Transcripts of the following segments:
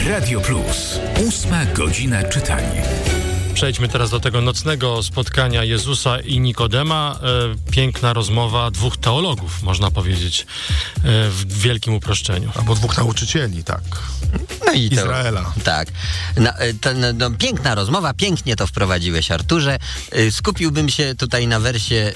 Radio Plus. 8 godzina czytania. Przejdźmy teraz do tego nocnego spotkania Jezusa i Nikodema. Piękna rozmowa dwóch teologów, można powiedzieć, w wielkim uproszczeniu. Albo dwóch nauczycieli, tak. No i Izraela. Tak. Piękna rozmowa, pięknie to wprowadziłeś, Arturze. Skupiłbym się tutaj na wersie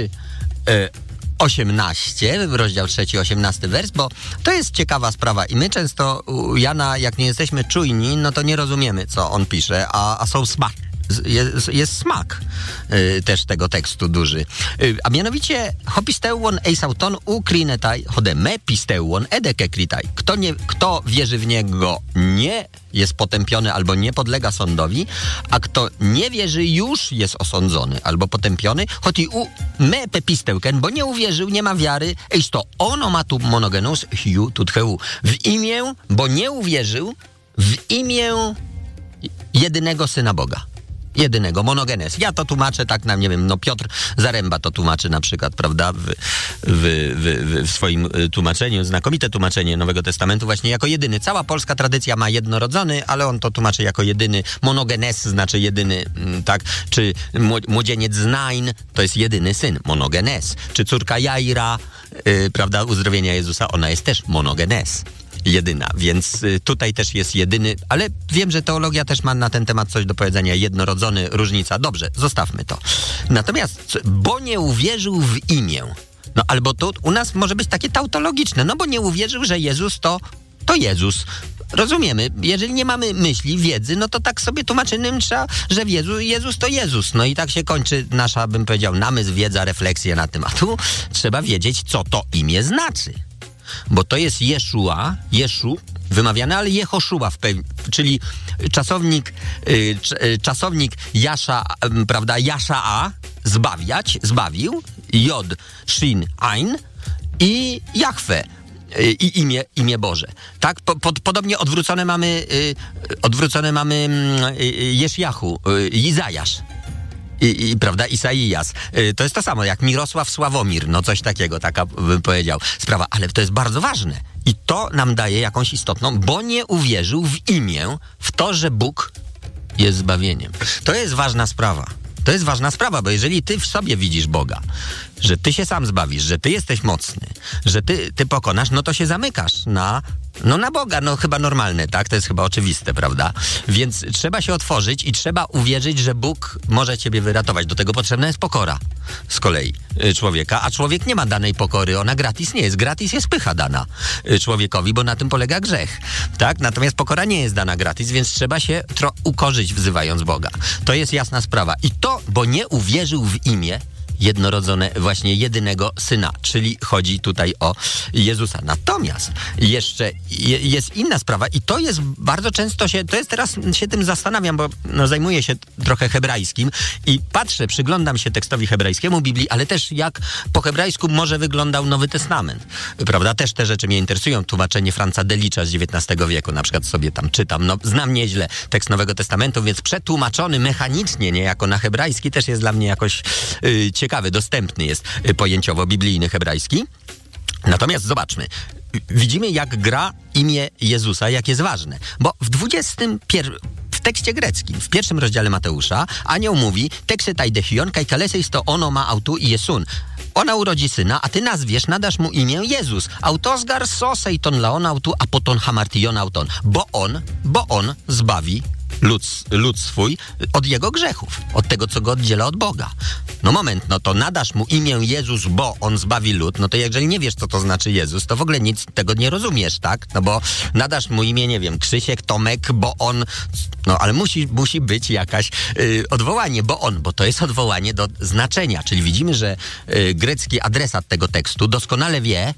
3:18, rozdział 3, 18 wers, bo to jest ciekawa sprawa i my często u Jana, jak nie jesteśmy czujni, no to nie rozumiemy, co on pisze, a są jest smak też tego tekstu duży. A mianowicie hopisteuon eisauton ukrinetai hodeme pisteuon edekekritai. Kto wierzy w niego, nie jest potępiony albo nie podlega sądowi, a kto nie wierzy, już jest osądzony albo potępiony. Choti u me pepisteuken, bo nie uwierzył, nie ma wiary, eisto onomatu monogenus hiu tutheu. W imię, bo nie uwierzył, w imię jedynego Syna Boga. Jedynego, monogenes. Ja to tłumaczę tak, nie wiem, Piotr Zaręba to tłumaczy na przykład, prawda, w swoim tłumaczeniu, znakomite tłumaczenie Nowego Testamentu właśnie jako jedyny. Cała polska tradycja ma jednorodzony, ale on to tłumaczy jako jedyny. Monogenes znaczy jedyny, tak? Czy młodzieniec Znain to jest jedyny syn, monogenes. Czy córka Jaira, prawda, uzdrowienia Jezusa, ona jest też monogenes. Jedyna, więc tutaj też jest jedyny, ale wiem, że teologia też ma na ten temat coś do powiedzenia. Jednorodzony, różnica. Dobrze, zostawmy to. Natomiast, bo nie uwierzył w imię. No albo to u nas może być takie tautologiczne, no bo nie uwierzył, że Jezus to Jezus. Rozumiemy, jeżeli nie mamy myśli, wiedzy, no to tak sobie tłumaczymy, że Jezus to Jezus. No i tak się kończy nasza, bym powiedział, namysł, wiedza, refleksja na temat. Tu trzeba wiedzieć, co to imię znaczy. Bo to jest Jeszu, wymawiane, ale Jehoszua, czyli czasownik Jasza, prawda, Jasza'a, zbawiać, zbawił, Jod, Shin, Ain i Jahwe, i imię Boże. Tak, podobnie odwrócone mamy Jeszjahu, Izajasz. Prawda, Isaias. To jest to samo jak Mirosław Sławomir, no coś takiego, taka bym powiedział sprawa, ale to jest bardzo ważne i to nam daje jakąś istotną, bo nie uwierzył w imię, w to, że Bóg jest zbawieniem. To jest ważna sprawa. To jest ważna sprawa, bo jeżeli ty w sobie widzisz Boga, że ty się sam zbawisz, że ty jesteś mocny, że ty pokonasz, no to się zamykasz na Boga, no chyba normalne, tak? To jest chyba oczywiste, prawda? Więc trzeba się otworzyć i trzeba uwierzyć, że Bóg może ciebie wyratować. Do tego potrzebna jest pokora z kolei człowieka, a człowiek nie ma danej pokory, ona gratis nie jest. Gratis jest pycha dana człowiekowi, bo na tym polega grzech, tak? Natomiast pokora nie jest dana gratis, więc trzeba się ukorzyć, wzywając Boga. To jest jasna sprawa. I to, bo nie uwierzył w imię jednorodzone, właśnie jedynego Syna, czyli chodzi tutaj o Jezusa. Natomiast jeszcze jest inna sprawa i to jest bardzo często teraz się tym zastanawiam, bo zajmuję się trochę hebrajskim i patrzę, przyglądam się tekstowi hebrajskiemu Biblii, ale też jak po hebrajsku może wyglądał Nowy Testament, prawda? Też te rzeczy mnie interesują. Tłumaczenie Franza Delicza z XIX wieku, na przykład sobie tam czytam. Znam nieźle tekst Nowego Testamentu, więc przetłumaczony mechanicznie, niejako na hebrajski też jest dla mnie jakoś ciekawy, dostępny jest pojęciowo biblijny hebrajski. Natomiast zobaczmy, widzimy jak gra imię Jezusa, jak jest ważne. Bo w tekście greckim, w 1 rozdziale Mateusza, anioł mówi teksetaj dechion kaj kaleseis to ono ma autu i jesun. Ona urodzi syna, a ty nazwiesz, nadasz mu imię Jezus. Autosgar soseiton laon autu, a poton hamartion auton. Bo on zbawi lud swój od jego grzechów, od tego, co go oddziela od Boga. No moment, no to nadasz mu imię Jezus, bo on zbawi lud, no to jeżeli nie wiesz, co to znaczy Jezus, to w ogóle nic tego nie rozumiesz, tak? No bo nadasz mu imię, nie wiem, Krzysiek, Tomek, bo on, no ale musi być jakaś odwołanie, bo to jest odwołanie do znaczenia, czyli widzimy, że grecki adresat tego tekstu doskonale wie,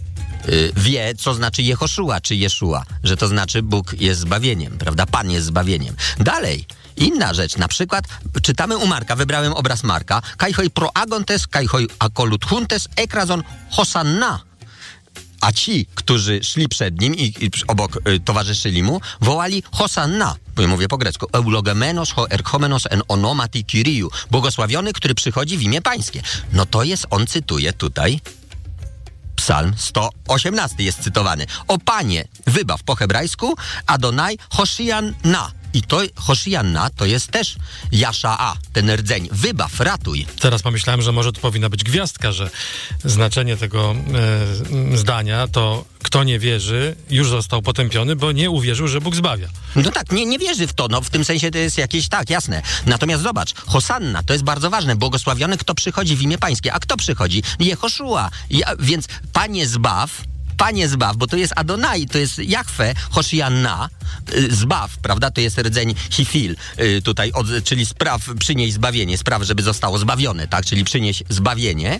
co znaczy Jehoszua czy Jeszua, że to znaczy Bóg jest zbawieniem, prawda? Pan jest zbawieniem. Dalej, inna rzecz, na przykład czytamy u Marka, wybrałem obraz Marka, kajhoj proagontes, kajhoj akoluthuntes, ekrazon hosanna. A ci, którzy szli przed nim i obok towarzyszyli mu, wołali hosanna. Mówię po grecku. Eulogemenos ho erchomenos en onomati Kyriu. Błogosławiony, który przychodzi w imię pańskie. No to jest, on cytuje tutaj Psalm 118 jest cytowany. O Panie, wybaw po hebrajsku, Adonai Hoshianna. I to Hoshianna to jest też Jasza'a, ten rdzeń. Wybaw, ratuj. Teraz pomyślałem, że może to powinna być gwiazdka, że znaczenie tego zdania to kto nie wierzy, już został potępiony, bo nie uwierzył, że Bóg zbawia. No tak, nie wierzy w to, no w tym sensie to jest jakieś, tak, jasne. Natomiast zobacz, Hosanna, to jest bardzo ważne, błogosławiony kto przychodzi w imię Pańskie. A kto przychodzi? Jehoszua. Więc Panie zbaw, bo to jest Adonai, to jest Jahwe, Hoshianna, zbaw, prawda? To jest rdzeń hifil, tutaj, czyli przynieś zbawienie, spraw, żeby zostało zbawione, tak? Czyli przynieś zbawienie.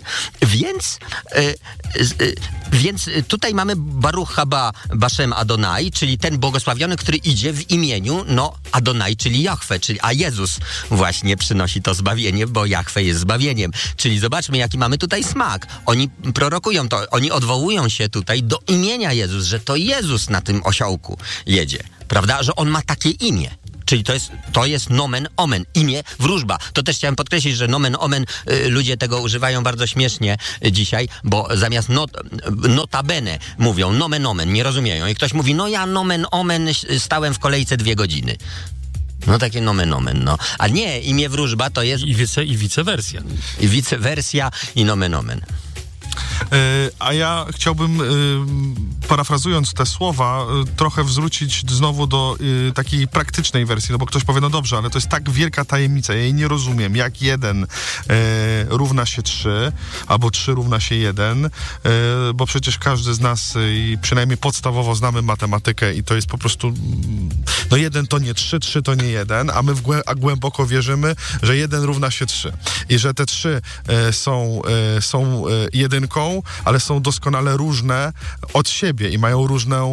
Więc tutaj mamy Baruch haba Bashem Adonai, czyli ten błogosławiony, który idzie w imieniu, Adonai, czyli Jahwe, a Jezus właśnie przynosi to zbawienie, bo Jahwe jest zbawieniem. Czyli zobaczmy, jaki mamy tutaj smak. Oni prorokują to, oni odwołują się tutaj do imienia Jezus, że to Jezus na tym osiołku jedzie, prawda? Że on ma takie imię. Czyli to jest nomen omen, imię, wróżba. To też chciałem podkreślić, że nomen omen, ludzie tego używają bardzo śmiesznie dzisiaj, bo zamiast notabene mówią nomen omen, nie rozumieją. I ktoś mówi, ja nomen omen stałem w kolejce 2 godziny. Takie nomen omen, A nie, imię wróżba to jest... I wicewersja. I wicewersja i nomen omen. A ja chciałbym, parafrazując te słowa, trochę zwrócić znowu do takiej praktycznej wersji, bo ktoś powie, dobrze, ale to jest tak wielka tajemnica, ja jej nie rozumiem, jak 1 równa się 3, albo 3 równa się 1, bo przecież każdy z nas, przynajmniej podstawowo znamy matematykę i to jest po prostu, 1 to nie 3, 3 to nie 1, a my głęboko wierzymy, że 1 równa się 3 i że te 3 są jedynką, ale są doskonale różne od siebie i mają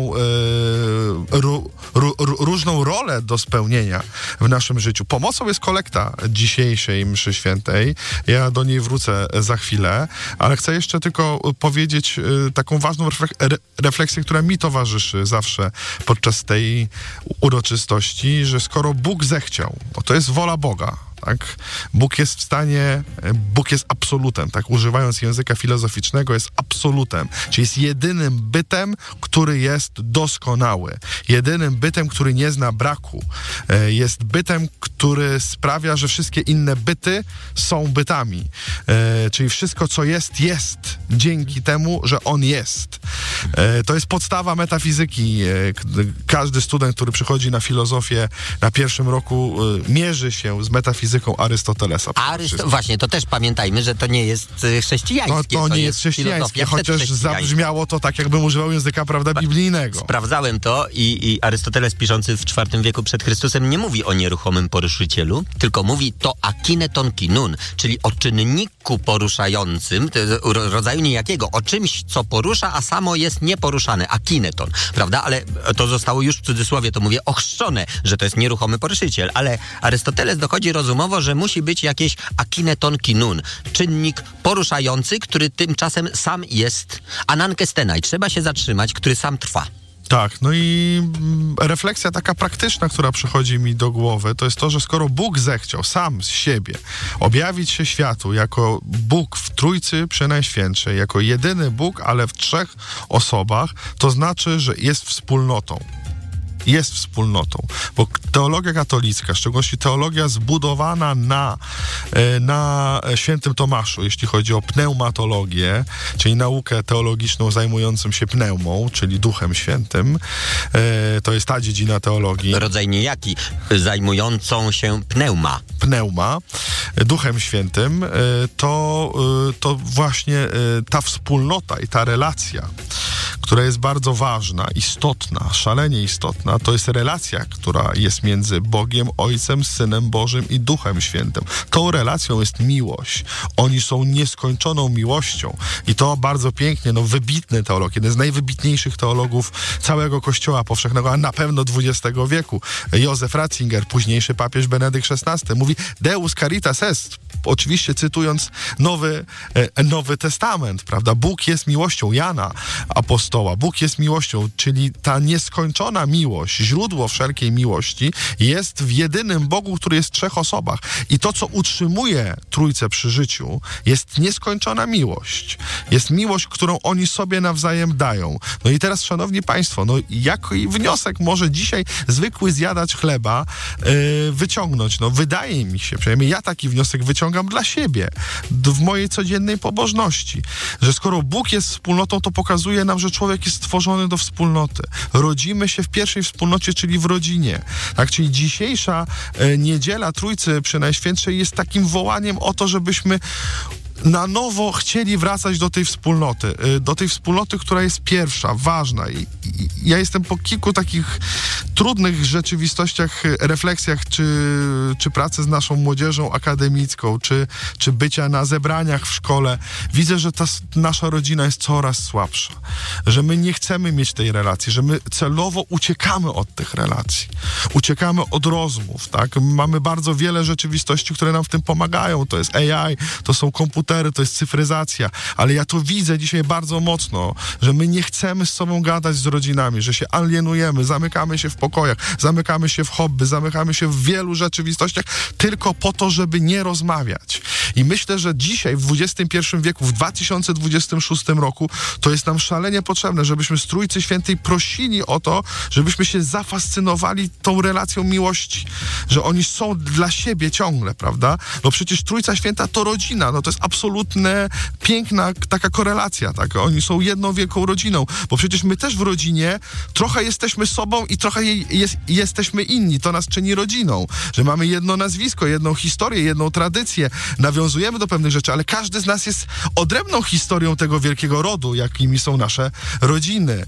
różną rolę do spełnienia w naszym życiu. Pomocą jest kolekta dzisiejszej mszy świętej. Ja do niej wrócę za chwilę, ale chcę jeszcze tylko powiedzieć taką ważną refleksję, która mi towarzyszy zawsze podczas tej uroczystości, że skoro Bóg zechciał, bo to jest wola Boga, tak? Bóg jest absolutem, tak? Używając języka filozoficznego, jest absolutem, czyli jest jedynym bytem, który jest doskonały, jedynym bytem, który nie zna braku, jest bytem, który sprawia, że wszystkie inne byty są bytami, czyli wszystko, co jest dzięki temu, że on jest. To jest podstawa metafizyki. Każdy student, który przychodzi na filozofię na 1. roku, mierzy się z metafizyką Arystotelesa. Właśnie, to też pamiętajmy, że to nie jest chrześcijańskie. To nie jest chrześcijańskie, chociaż zabrzmiało to tak, jakbym używał języka, biblijnego. Sprawdzałem to i Arystoteles, piszący w IV wieku przed Chrystusem, nie mówi o nieruchomym poruszycielu, tylko mówi to akineton kinun, czyli o czynniku poruszającym, rodzaju niejakiego, o czymś, co porusza, a samo jest nieporuszane, akineton, prawda? Ale to zostało już w cudzysłowie, to mówię, ochrzczone, że to jest nieruchomy poruszyciel, ale Arystoteles dochodzi rozumowo, że musi być jakieś akineton kinun, czynnik poruszający, który tymczasem sam jest anankestenai, trzeba się zatrzymać, który sam trwa. Tak, i refleksja taka praktyczna, która przychodzi mi do głowy, to jest to, że skoro Bóg zechciał sam z siebie objawić się światu jako Bóg w Trójcy Przenajświętszej, jako jedyny Bóg, ale w 3 osobach, to znaczy, że jest wspólnotą. Jest wspólnotą, bo teologia katolicka, w szczególności teologia zbudowana na świętym Tomaszu, jeśli chodzi o pneumatologię, czyli naukę teologiczną zajmującą się pneumą, czyli Duchem Świętym, to jest ta dziedzina teologii. Rodzaj niejaki, zajmującą się pneuma, Duchem Świętym, to właśnie ta wspólnota i ta relacja, która jest bardzo ważna, istotna, szalenie istotna, to jest relacja, która jest między Bogiem, Ojcem, Synem Bożym i Duchem Świętym. Tą relacją jest miłość. Oni są nieskończoną miłością. I to bardzo pięknie, wybitny teolog, jeden z najwybitniejszych teologów całego Kościoła powszechnego, a na pewno XX wieku, Józef Ratzinger, późniejszy papież Benedykt XVI, mówi Deus caritas est, oczywiście cytując Nowy Testament, prawda? Bóg jest miłością. Jana, stoła. Bóg jest miłością, czyli ta nieskończona miłość, źródło wszelkiej miłości jest w jedynym Bogu, który jest w 3 osobach. I to, co utrzymuje Trójcę przy życiu, jest nieskończona miłość. Jest miłość, którą oni sobie nawzajem dają. No i teraz, szanowni państwo, no jaki wniosek może dzisiaj zwykły zjadacz chleba wyciągnąć? No wydaje mi się, przynajmniej ja taki wniosek wyciągam dla siebie, w mojej codziennej pobożności, że skoro Bóg jest wspólnotą, to pokazuje nam, że człowiek jest stworzony do wspólnoty. Rodzimy się w pierwszej wspólnocie, czyli w rodzinie. Tak, czyli dzisiejsza niedziela Trójcy Przenajświętszej jest takim wołaniem o to, żebyśmy na nowo chcieli wracać do tej wspólnoty, która jest pierwsza, ważna. I ja jestem po kilku takich trudnych rzeczywistościach, refleksjach, czy pracy z naszą młodzieżą akademicką, czy bycia na zebraniach w szkole. Widzę, że ta nasza rodzina jest coraz słabsza. Że my nie chcemy mieć tej relacji, że my celowo uciekamy od tych relacji. Uciekamy od rozmów, tak? Mamy bardzo wiele rzeczywistości, które nam w tym pomagają. To jest AI, to są komputery, to jest cyfryzacja, ale ja to widzę dzisiaj bardzo mocno, że my nie chcemy z sobą gadać z rodzinami, że się alienujemy, zamykamy się w pokojach, zamykamy się w hobby, zamykamy się w wielu rzeczywistościach tylko po to, żeby nie rozmawiać. I myślę, że dzisiaj w XXI wieku, w 2026 roku, to jest nam szalenie potrzebne, żebyśmy z Trójcy Świętej prosili o to, żebyśmy się zafascynowali tą relacją miłości, że oni są dla siebie ciągle, prawda? Bo przecież Trójca Święta to rodzina, no to jest absolutnie piękna taka korelacja, tak? Oni są jedną wielką rodziną, bo przecież my też w rodzinie trochę jesteśmy sobą i trochę jesteśmy inni. To nas czyni rodziną, że mamy jedno nazwisko, jedną historię, jedną tradycję, nawiązujemy do pewnych rzeczy, ale każdy z nas jest odrębną historią tego wielkiego rodu, jakimi są nasze rodziny.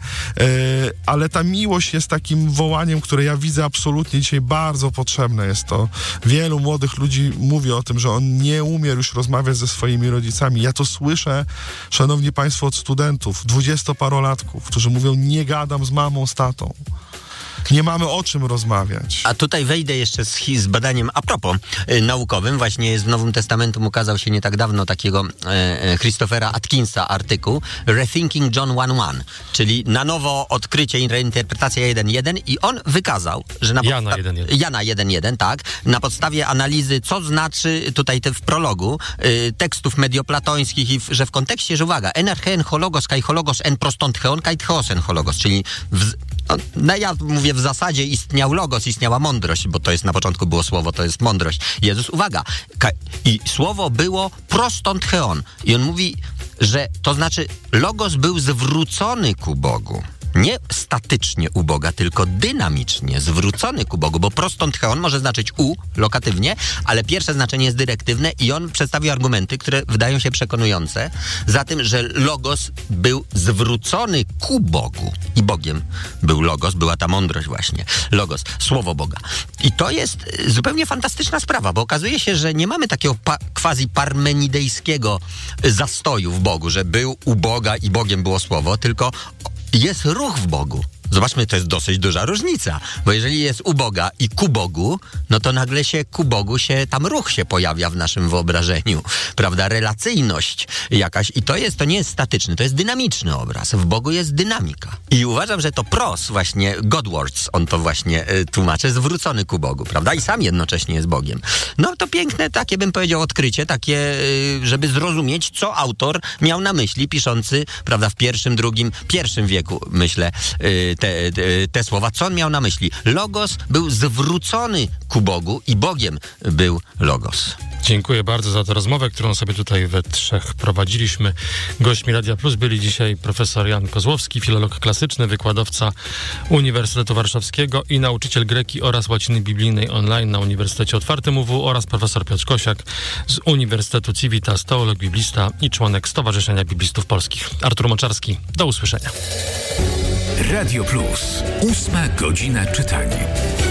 Ale ta miłość jest takim wołaniem, które ja widzę absolutnie dzisiaj bardzo potrzebne jest to. Wielu młodych ludzi mówi o tym, że on nie umie już rozmawiać ze swoimi rodzicami. Ja to słyszę, szanowni państwo, od studentów, 20-parolatków, którzy mówią, nie gadam z mamą, z tatą. Nie mamy o czym rozmawiać. A tutaj wejdę jeszcze z badaniem a propos naukowym. Właśnie jest w Nowym Testamentum, ukazał się nie tak dawno takiego Christophera Atkinsa artykuł Rethinking John 1.1, czyli na nowo odkrycie i reinterpretacja 1.1 i on wykazał, że Jana 1.1, tak, na podstawie analizy, co znaczy tutaj w prologu tekstów medioplatońskich i że w kontekście, że uwaga, enerchen hologos kai hologos en prostontcheon kai theosen hologos, czyli ja mówię, w zasadzie istniał logos, istniała mądrość, bo to jest na początku było słowo, to jest mądrość. Jezus, uwaga, i słowo było prostontcheon. I on mówi, że to znaczy logos był zwrócony ku Bogu. Nie statycznie u Boga, tylko dynamicznie zwrócony ku Bogu, bo prostontcheon może znaczyć lokatywnie, ale pierwsze znaczenie jest dyrektywne i on przedstawił argumenty, które wydają się przekonujące za tym, że logos był zwrócony ku Bogu i Bogiem był logos, była ta mądrość właśnie, logos, słowo Boga. I to jest zupełnie fantastyczna sprawa, bo okazuje się, że nie mamy takiego quasi-parmenidejskiego zastoju w Bogu, że był u Boga i Bogiem było słowo, tylko jest ruch w Bogu. Zobaczmy, to jest dosyć duża różnica, bo jeżeli jest u Boga i ku Bogu, no to nagle się ku Bogu tam ruch się pojawia w naszym wyobrażeniu, prawda, relacyjność jakaś i to nie jest statyczny, to jest dynamiczny obraz, w Bogu jest dynamika. I uważam, że to pros właśnie, Godwards, on to właśnie tłumaczy, zwrócony ku Bogu, prawda, i sam jednocześnie jest Bogiem. No to piękne, takie bym powiedział odkrycie, takie, żeby zrozumieć, co autor miał na myśli, piszący, prawda, w pierwszym wieku, myślę, te słowa, co on miał na myśli. Logos był zwrócony ku Bogu i Bogiem był logos. Dziękuję bardzo za tę rozmowę, którą sobie tutaj we trzech prowadziliśmy. Gośćmi Radia Plus byli dzisiaj profesor Jan Kozłowski, filolog klasyczny, wykładowca Uniwersytetu Warszawskiego i nauczyciel greki oraz łaciny biblijnej online na Uniwersytecie Otwartym UW oraz profesor Piotr Kosiak z Uniwersytetu Civitas, teolog, biblista i członek Stowarzyszenia Biblistów Polskich. Artur Moczarski, do usłyszenia. Radio Plus, 8 godzina czytania.